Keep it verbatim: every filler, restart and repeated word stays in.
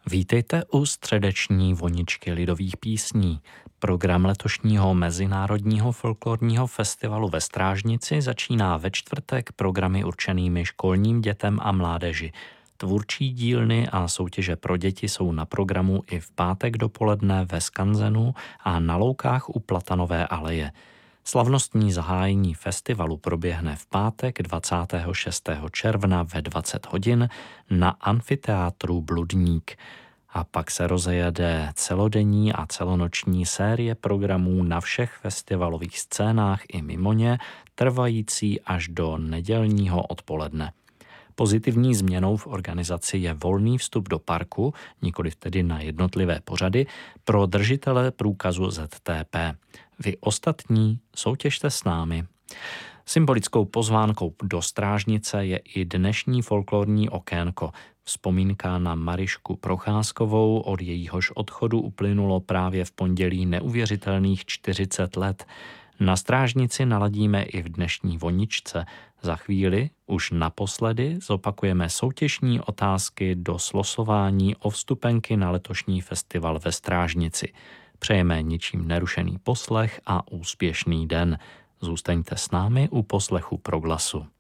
Vítejte u středeční voničky lidových písní. Program letošního Mezinárodního folklorního festivalu ve Strážnici začíná ve čtvrtek programy určenými školním dětem a mládeži. Tvůrčí dílny a soutěže pro děti jsou na programu i v pátek dopoledne ve Skanzenu a na loukách u Platanové aleje. Slavnostní zahájení festivalu proběhne v pátek dvacátého šestého června ve dvacet hodin na amfiteátru Bludník. A pak se rozejede celodenní a celonoční série programů na všech festivalových scénách i mimo ně, trvající až do nedělního odpoledne. Pozitivní změnou v organizaci je volný vstup do parku, nikoliv tedy na jednotlivé pořady, pro držitele průkazu Z T P. Vy ostatní soutěžte s námi. Symbolickou pozvánkou do Strážnice je i dnešní folklorní okénko. Vzpomínka na Marišku Procházkovou, od jejíhož odchodu uplynulo právě v pondělí neuvěřitelných čtyřicet let. Na Strážnici naladíme i v dnešní voničce. Za chvíli, už naposledy, zopakujeme soutěžní otázky do slosování o vstupenky na letošní festival ve Strážnici. Přejeme ničím nerušený poslech a úspěšný den. Zůstaňte s námi u poslechu Proglasu.